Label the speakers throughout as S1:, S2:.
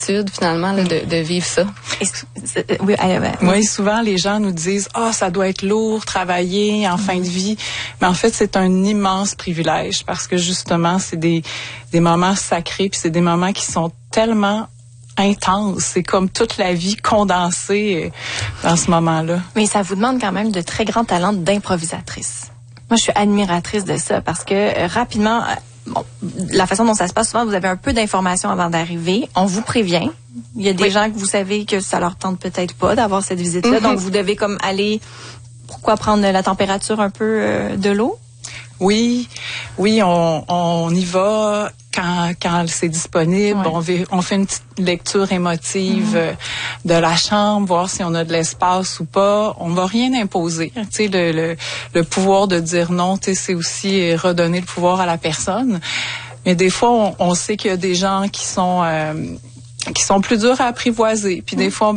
S1: finalement là, de vivre ça.
S2: Oui,
S3: oui, souvent les gens nous disent ça doit être lourd travailler en fin de vie, mais en fait c'est un immense privilège parce que justement c'est des moments sacrés, puis c'est des moments qui sont tellement intenses, c'est comme toute la vie condensée dans ce moment-là.
S2: Mais ça vous demande quand même de très grands talents d'improvisatrice. Moi je suis admiratrice de ça parce que rapidement la façon dont ça se passe, souvent, vous avez un peu d'informations avant d'arriver. On vous prévient. Il y a des gens que vous savez que ça leur tente peut-être pas d'avoir cette visite-là. Donc, vous devez comme aller, pourquoi prendre la température un peu de l'eau?
S3: Oui, on y va quand c'est disponible. Ouais. On fait une petite lecture émotive de la chambre, voir si on a de l'espace ou pas. On va rien imposer. Tu sais, le pouvoir de dire non, tu sais, c'est aussi redonner le pouvoir à la personne. Mais des fois, on sait qu'il y a des gens qui sont plus durs à apprivoiser. Puis des fois,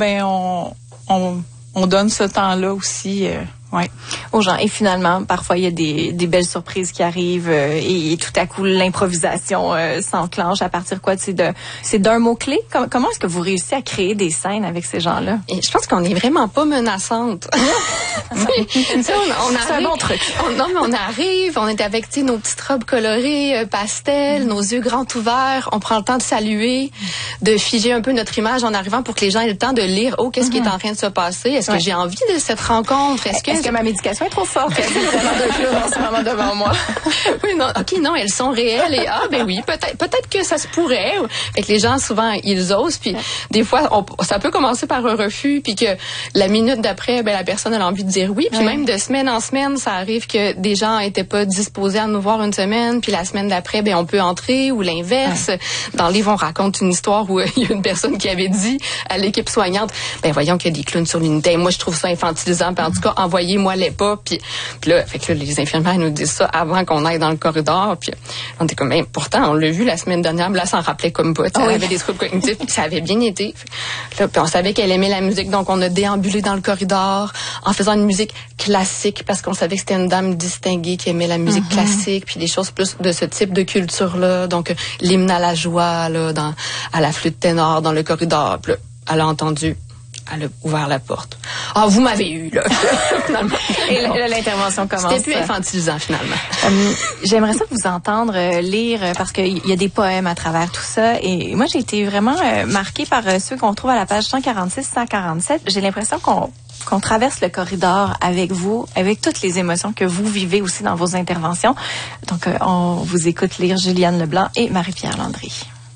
S3: on donne ce temps-là aussi. Ouais.
S2: Aux gens. Et finalement, parfois, il y a des belles surprises qui arrivent et tout à coup, l'improvisation s'enclenche à partir c'est d'un mot-clé. Comment est-ce que vous réussissez à créer des scènes avec ces gens-là?
S1: Et je pense qu'on n'est vraiment pas menaçante.
S2: on arrive, c'est un bon truc.
S1: On arrive, on est avec nos petites robes colorées, pastel, nos yeux grands ouverts. On prend le temps de saluer, de figer un peu notre image en arrivant pour que les gens aient le temps de lire qu'est-ce qui est en train de se passer? Est-ce que j'ai envie de cette rencontre? Est-ce que
S2: ma médication est trop forte? Est-ce qu'il y a vraiment de clowns en ce moment devant moi?
S1: Oui, non. OK, non, elles sont réelles et oui, peut-être que ça se pourrait. Fait que les gens, souvent, ils osent, puis des fois, ça peut commencer par un refus, puis que la minute d'après, la personne a envie de dire oui, puis même de semaine en semaine, ça arrive que des gens étaient pas disposés à nous voir une semaine, puis la semaine d'après, on peut entrer, ou l'inverse. Dans le livre, on raconte une histoire où il y a une personne qui avait dit à l'équipe soignante, voyons qu'il y a des clowns sur l'unité. Moi, je trouve ça infantilisant, puis en tout cas, envoyez-moi les pas, puis là, les infirmières nous disent ça avant qu'on aille dans le corridor, puis on était comme, pourtant, on l'a vu la semaine dernière, mais là, ça en rappelait comme pas, elle avait des troubles cognitifs, puis ça avait bien été. Là, puis on savait qu'elle aimait la musique, donc on a déambulé dans le corridor en faisant une musique classique, parce qu'on savait que c'était une dame distinguée qui aimait la musique classique, puis des choses plus de ce type de culture-là, donc l'hymne à la joie, là, à la flûte ténor dans le corridor, puis là, elle a entendu. Elle a ouvert la porte. Vous m'avez eu, là. Finalement.
S2: Et là, l'intervention commence.
S1: C'était plus infantilisant, finalement.
S2: J'aimerais ça vous entendre lire, parce qu'il y a des poèmes à travers tout ça. Et moi, j'ai été vraiment marquée par ceux qu'on trouve à la page 146-147. J'ai l'impression qu'on traverse le corridor avec vous, avec toutes les émotions que vous vivez aussi dans vos interventions. Donc, on vous écoute lire Juliane Leblanc et Marie-Pierre Landry.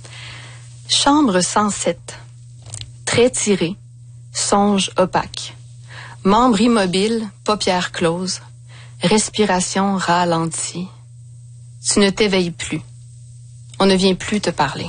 S1: Chambre 107. Traits tirés. Songe opaque. Membre immobile, paupières closes. Respiration ralentie. Tu ne t'éveilles plus. On ne vient plus te parler.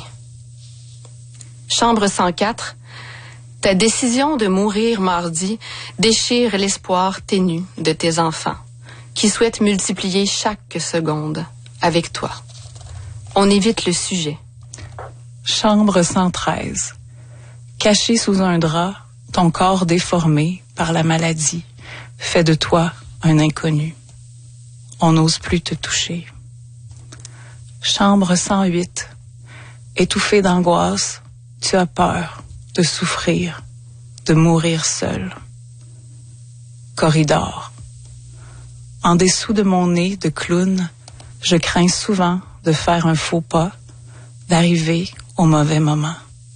S1: Chambre 104. Ta décision de mourir mardi déchire l'espoir ténu de tes enfants, qui souhaitent multiplier chaque seconde avec toi. On évite le sujet.
S3: Chambre 113. Caché sous un drap, ton corps déformé par la maladie fait de toi un inconnu. On n'ose plus te toucher. Chambre 108. Étouffé d'angoisse, tu as peur de souffrir, de mourir seul. Corridor. En dessous de mon nez de clown, je crains souvent de faire un faux pas, d'arriver au mauvais moment.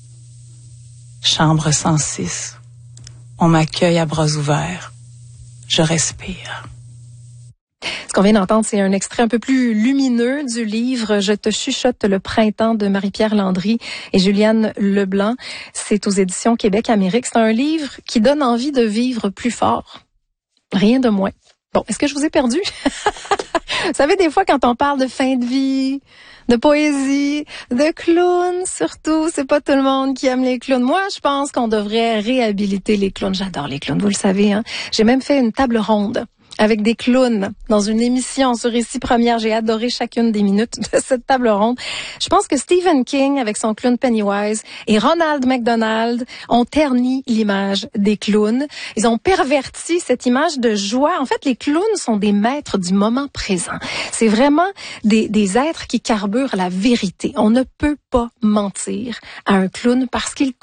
S3: Chambre 106. On m'accueille à bras ouverts. Je respire.
S4: Ce qu'on vient d'entendre, c'est un extrait un peu plus lumineux du livre « Je te chuchote le printemps » de Marie-Pierre Landry et Juliane Leblanc. C'est aux éditions Québec-Amérique. C'est un livre qui donne envie de vivre plus fort. Rien de moins. Bon, est-ce que je vous ai perdu? Vous savez, des fois, quand on parle de fin de vie, de poésie, de clowns, surtout, c'est pas tout le monde qui aime les clowns. Moi, je pense qu'on devrait réhabiliter les clowns. J'adore les clowns, vous le savez, hein. J'ai même fait une table ronde avec des clowns dans une émission sur Ici Première. J'ai adoré chacune des minutes de cette table ronde. Je pense que Stephen King, avec son clown Pennywise, et Ronald McDonald ont terni l'image des clowns. Ils ont perverti cette image de joie. En fait, les clowns sont des maîtres du moment présent. C'est vraiment des êtres qui carburent la vérité. On ne peut pas mentir à un clown parce qu'il